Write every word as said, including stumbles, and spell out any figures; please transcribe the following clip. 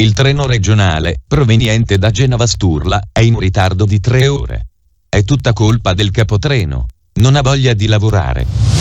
Il treno regionale, proveniente da Genova Sturla, è in ritardo di tre ore. È tutta colpa del capotreno. Non ha voglia di lavorare.